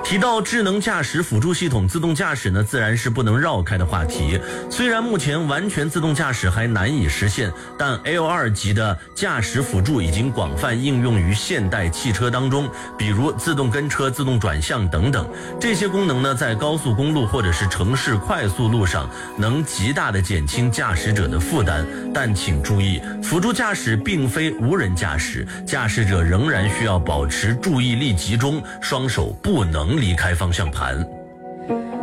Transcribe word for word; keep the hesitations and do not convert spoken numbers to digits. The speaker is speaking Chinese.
提到智能驾驶辅助系统，自动驾驶呢自然是不能绕开的话题。虽然目前完全自动驾驶还难以实现，但 L 二 级的驾驶辅助已经广泛应用于现代汽车当中，比如自动跟车、自动转向等等。这些功能呢，在高速公路或者是城市快速路上能极大的减轻驾驶者的负担。但请注意，辅助驾驶并非无人驾驶，驾驶者仍然需要保持注意力集中，双手不能离开方向盘。